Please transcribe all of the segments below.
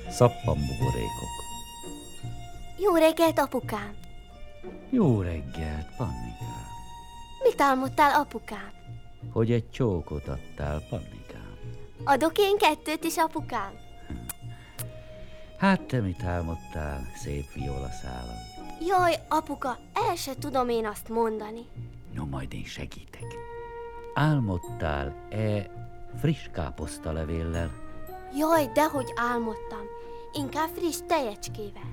Szappanbuborékok. Jó reggelt, apukám! Jó reggelt, Pannikám. Mit álmodtál, apukám? Hogy egy csókot adtál, Pannikám. Adok én 2 is, apukám? Hát te mit álmodtál, szép violaszállam? Jaj, apuka, el se tudom én azt mondani. No, majd én segítek. Álmodtál-e friss káposztalevéllel? Jaj, dehogy álmodtam. Inkább friss tejecskével.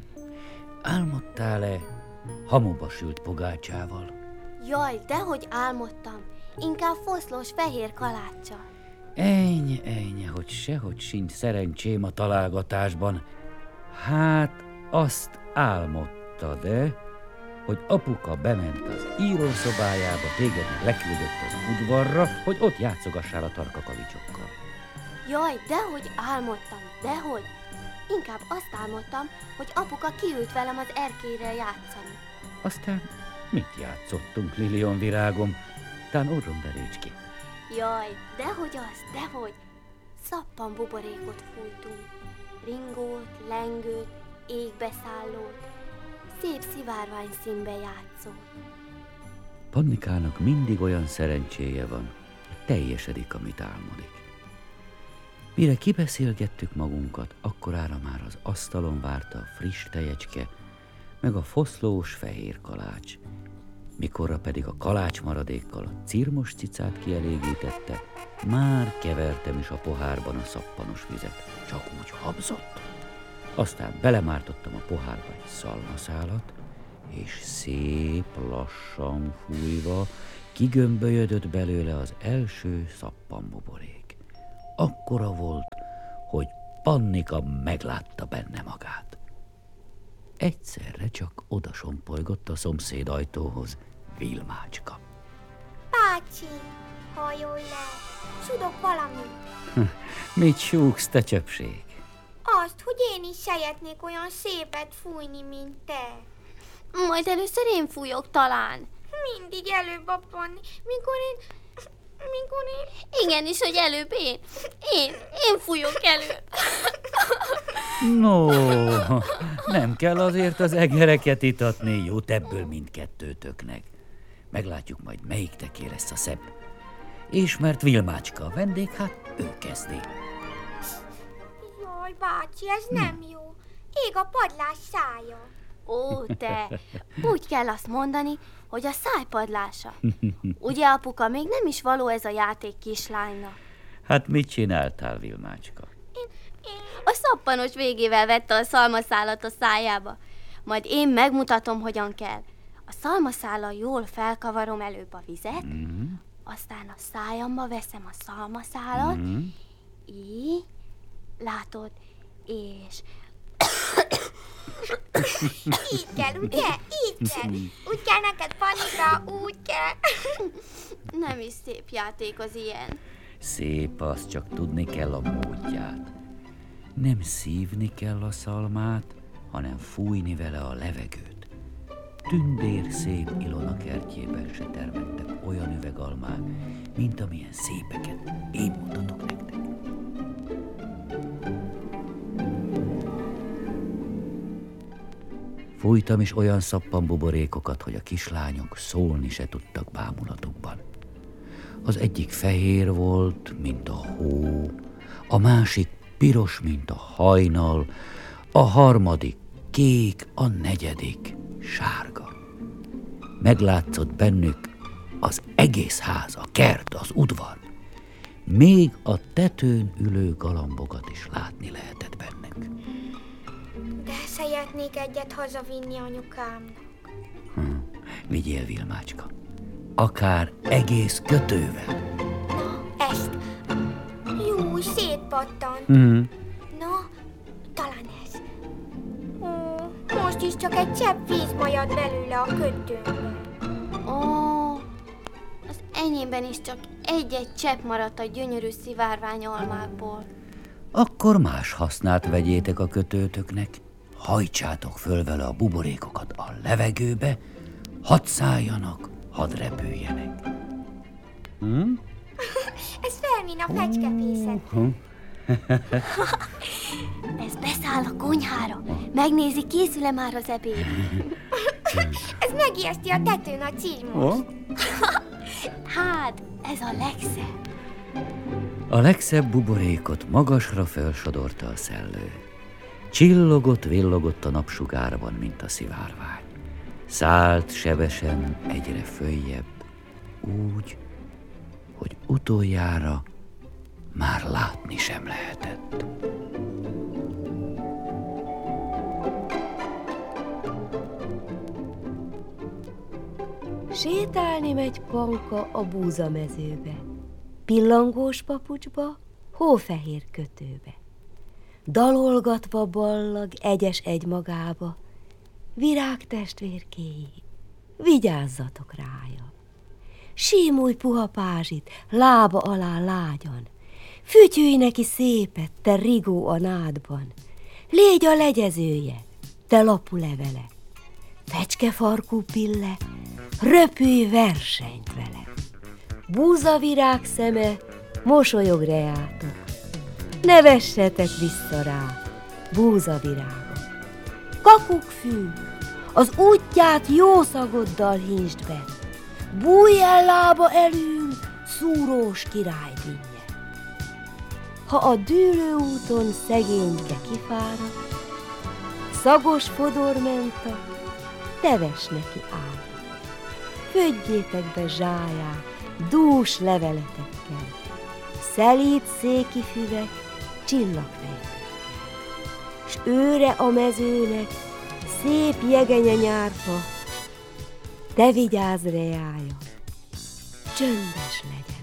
Álmodtál-e hamuba sült pogácsával? Jaj, dehogy álmodtam. Inkább foszlós fehér kaláccsal. Ennyi, hogy sehogy sincs szerencsém a találgatásban. Hát azt álmodtad-e, hogy apuka bement az írószobájába, téged leküldött az udvarra, hogy ott játszogassál a tarkakavicsokkal? Jaj, dehogy álmodtam, dehogy. Inkább azt álmodtam, hogy apuka kiült velem az erkélyre játszani. Aztán mit játszottunk, Lilion virágom? Tán orromberécski. Jaj, dehogy az, dehogy. Szappanbuborékot fújtunk. Ringót, lengőt, égbeszállót. Szép szivárványszínbe játszott. Pannikának mindig olyan szerencséje van, hogy teljesedik, amit álmodik. Mire kibeszélgettük magunkat, akkorára már az asztalon várta a friss tejecske, meg a foszlós fehér kalács. Mikorra pedig a kalács maradékkal a cirmos cicát kielégítette, már kevertem is a pohárban a szappanos vizet, csak úgy habzott. Aztán belemártottam a pohárba egy szalmaszálat, és szép lassan fújva kigömbölyödött belőle az első szappanbuborék. Akkora volt, hogy Pannika meglátta benne magát. Egyszerre csak odasompolygott a szomszéd ajtóhoz Vilmácska. Bácsi, hajolj le, sudok valamit. Mit súgsz, te csöpség? Azt, hogy én is szeretnék olyan szépet fújni, mint te. Majd először én fújok talán. Mindig előbb abban, mikor én... Igenis, hogy előbb én. Én fújok előbb. No, nem kell azért az egereket itatni, jut ebből mindkettőtöknek. Meglátjuk majd, melyik teké lesz a szebb. És mert Vilmácska a vendég, hát ő kezdi. Jaj, bácsi, ez nem jó. Ég a padlás szája. Ó, te, úgy kell azt mondani, hogy a szájpadlása. Ugye, apuka, még nem is való ez a játék kislánynak. Hát mit csináltál, Vilmácska? A szappanos végével vette a szalmaszálat a szájába. Majd én megmutatom, hogyan kell. A szalmaszállal jól felkavarom előbb a vizet, aztán a szájamba veszem a szalmaszálat, így, látod, és... Így kell, ugye? Így kell. Úgy kell neked, Pannika, úgy kell. Nem is szép játék az ilyen. Szép, az csak tudni kell a módját. Nem szívni kell a szalmát, hanem fújni vele a levegőt. Tündér szép Ilona kertjében se termettek olyan üvegalmák, mint amilyen szépeket én mutatok nektek. Fújtam is olyan szappanbuborékokat, hogy a kislányok szólni se tudtak bámulatukban. Az egyik fehér volt, mint a hó, a másik piros, mint a hajnal, a harmadik kék, a negyedik sárga. Meglátszott bennük az egész ház, a kert, az udvar. Még a tetőn ülő galambokat is látni lehetett bennük. De szeretnék egyet hazavinni anyukámnak. Vigyél, Vilmácska. Akár egész kötővel. Na, ezt. Jó, szétpattant. Na, talán ez. Ó, most is csak egy csepp víz majad belőle a kötőmbe. Ó, az enyémben is csak egy-egy csepp maradt a gyönyörű szivárványalmákból. Akkor más hasznát vegyétek a kötőtöknek. Hajtsátok föl vele a buborékokat a levegőbe, hadd szálljanak, hadd repüljenek. Ez fel, mint a fecskefészet. Ez beszáll a konyhára. Megnézi, készül-e már az ebéd. Ez megijeszti a tetőn a címos. Hát, ez a legszebb. A legszebb buborékot magasra felsodorta a szellő. Csillogott-villogott a napsugárban, mint a szivárvány. Szállt sebesen egyre följebb, úgy, hogy utoljára már látni sem lehetett. Sétálni megy Panka a búzamezőbe, pillangós papucsba, hófehér kötőbe. Dalolgatva ballag egyes egymagába, virágtestvérkéi, vigyázzatok rája. Símulj puha pázsit, lába alá lágyan, fütyülj neki szépet, te rigó a nádban, légy a legyezője, te lapulevele, fecskefarkú pille, röpülj versenyt vele. Búzavirág szeme, mosolyog reátok, ne vessetek vissza rá, búzavirágok. Kakukkfű, az útját jó szagoddal hínsd be, bújj el lába elünk, szúrós király dinnye. Ha a dűlő úton szegényke kifárad, szagos fodormenta, teves neki áll. Födjétek be zsáját dús leveletekkel, szelíd széki füvek csillagfejtekkel, s őre a mezőnek szép jegenye nyárfa, te vigyázz reája, csöndes legyen.